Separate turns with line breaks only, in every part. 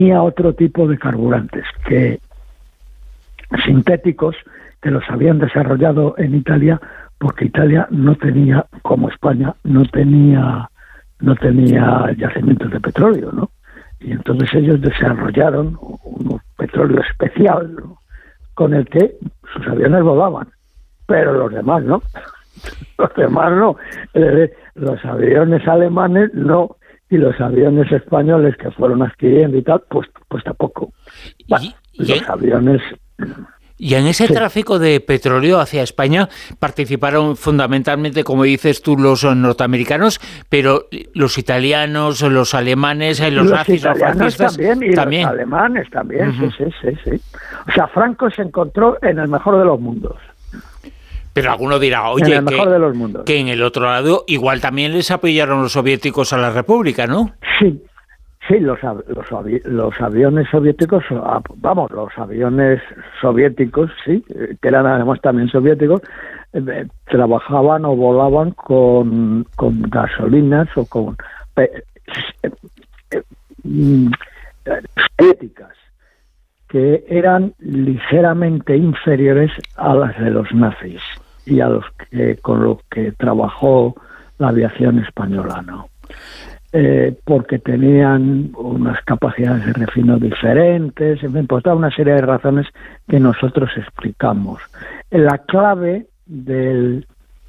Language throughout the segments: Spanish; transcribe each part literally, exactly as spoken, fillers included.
tenía otro tipo de carburantes que sintéticos que los habían desarrollado en Italia, porque Italia no tenía, como España, no tenía no tenía yacimientos de petróleo, ¿no? Y entonces ellos desarrollaron un petróleo especial, ¿no?, con el que sus aviones volaban, pero los demás no. Los demás no. Los aviones alemanes no, y los aviones españoles que fueron adquiriendo y tal, pues pues tampoco. Bueno,
¿Y, y
los aviones...
Y en ese
sí.
tráfico de petróleo hacia España participaron fundamentalmente, como dices tú, los norteamericanos, pero los italianos, los alemanes, los,
los
nazis, los fascistas
también, y
también.
Los alemanes también,
Uh-huh.
sí, sí, sí, sí. O sea, Franco se encontró en el mejor de los mundos.
Pero alguno dirá, oye,
en el mejor
que,
de los mundos.
que en el otro lado igual también les apoyaron los soviéticos a la República, ¿no?
Sí. Sí, los, los, los aviones soviéticos, vamos, los aviones soviéticos, sí, que eran además también soviéticos, eh, trabajaban o volaban con, con gasolinas o con eh, eh, eh, soviéticas, que eran ligeramente inferiores a las de los nazis y a los que con los que trabajó la aviación española, ¿no? Eh, porque tenían unas capacidades de refino diferentes, en fin, pues toda una serie de razones que nosotros explicamos. La clave del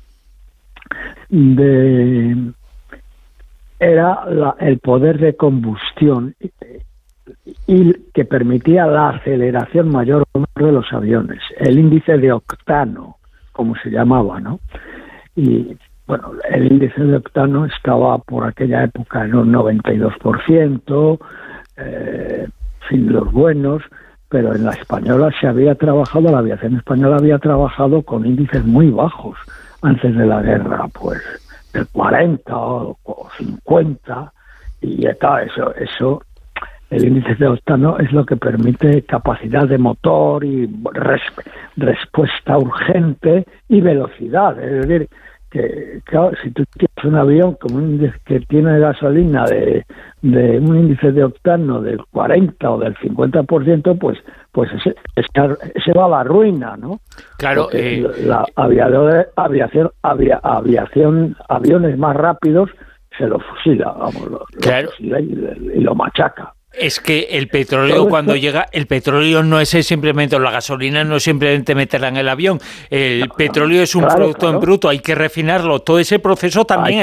de era la, el poder de combustión y, y que permitía la aceleración mayor o menor de los aviones, el índice de octano, como se llamaba, ¿no? Y bueno, el índice de octano estaba por aquella época en un noventa y dos por ciento, eh, sin los buenos, pero en la española se había trabajado, la aviación española había trabajado con índices muy bajos antes de la guerra, pues del cuarenta o, o cincuenta, y tal, eso, eso, el índice de octano es lo que permite capacidad de motor y res, respuesta urgente y velocidad, es decir, que claro, si tú tienes un avión con un índice que tiene gasolina de, de un índice de octano del cuarenta o del cincuenta por ciento, pues pues ese, ese, ese va a la ruina, ¿no?
Claro, eh,
la aviador, aviación, avia, aviación, aviones más rápidos se lo fusila, vamos, lo,
claro.
lo fusila y, y lo machaca.
Es que el petróleo cuando llega, el petróleo no es simplemente, la gasolina no es simplemente meterla en el avión, el petróleo es un
claro,
producto
claro.
en bruto, hay que refinarlo, todo ese proceso también